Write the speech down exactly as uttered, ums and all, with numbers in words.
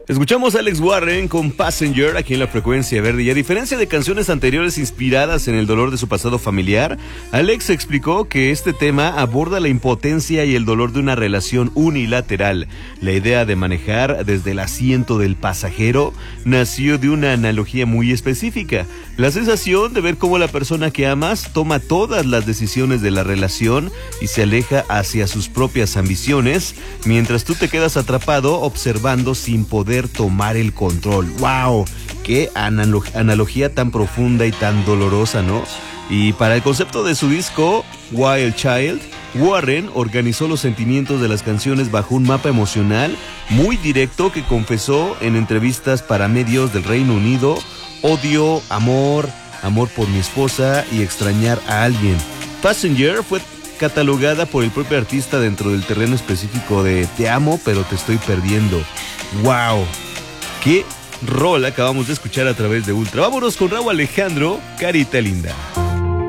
Escuchamos a Alex Warren con Passenger aquí en la Frecuencia Verde, y a diferencia de canciones anteriores inspiradas en el dolor de su pasado familiar, Alex explicó que este tema aborda la impotencia y el dolor de una relación unilateral. La idea de manejar desde el asiento del pasajero nació de una analogía muy específica: la sensación de ver cómo la persona que amas toma todas las decisiones de la relación y se aleja hacia sus propias ambiciones, mientras tú te quedas atrapado observando sin poder tomar el control. ¡Wow! ¡Qué analog- analogía tan profunda y tan dolorosa!, ¿no? Y para el concepto de su disco, Wild Child, Warren organizó los sentimientos de las canciones bajo un mapa emocional muy directo que confesó en entrevistas para medios del Reino Unido: odio, amor, amor por mi esposa y extrañar a alguien. Passenger fue catalogada por el propio artista dentro del terreno específico de te amo pero te estoy perdiendo. ¡Wow! ¡Qué rol acabamos de escuchar a través de Ultra! Vámonos con Rauw Alejandro, Carita Linda.